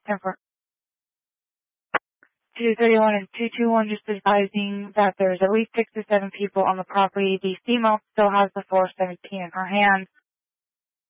10-4. 231 and 221 just advising that there's at least 6 to 7 people on the property. The female still has the 417 in her hand.